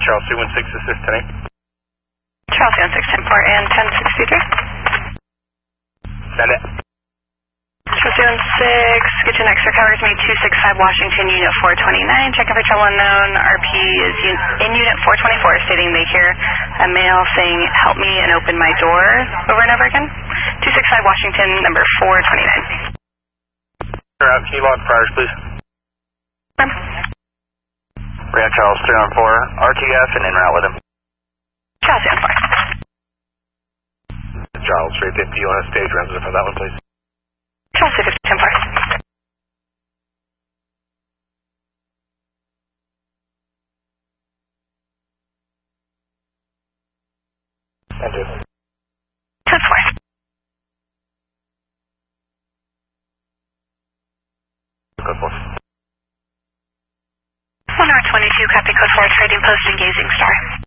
Charles 316, assist 10-8. Charles 316, 10-4 and 1063. Send it. Charles 316, get you next recovery me 265 Washington, Unit 429. Checking for trouble unknown. RP is in Unit 424, stating they hear a male saying, help me and open my door, over and over again. 265 Washington, number 429. Can you log priors, please? Brand Charles 314, RTF and en route with him. Charles 314. Charles 350, you want to stage resident for that one, please? Charles 350, 10-4. Thank you. 10-4. 122, copy code 4, trading post engaging star.